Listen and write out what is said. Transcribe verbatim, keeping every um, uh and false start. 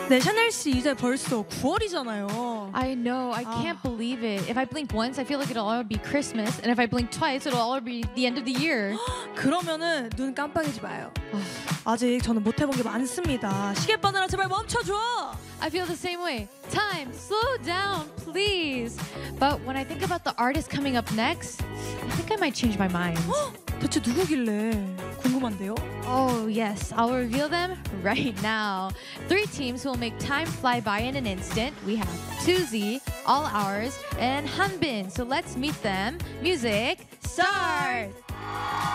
네, 샤넬 씨 이제 벌써 구월이잖아요. I know, I can't believe it. If I blink once, I feel like it'll already be Christmas, and if I blink twice, it'll already be the end of the year. 그러면은 눈 깜빡이지 마요. 아직 저는 못 해본 게 많습니다. 시계 바늘아 제발 멈춰줘. I feel the same way. Time, slow down, please. But when I think about the artist coming up next, I think I might change my mind. 대체 누구길래 궁금한데요? Oh yes, I'll reveal them right now. Three teams who will make time fly by in an instant. We have Suzy, All Hours, and Hanbin. So let's meet them. Music, start!